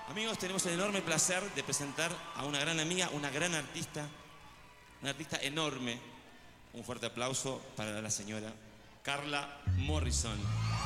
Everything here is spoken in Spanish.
Amigos, tenemos el enorme placer de presentar a una gran amiga, una gran artista, una artista enorme. Un fuerte aplauso para la señora Carla Morrison.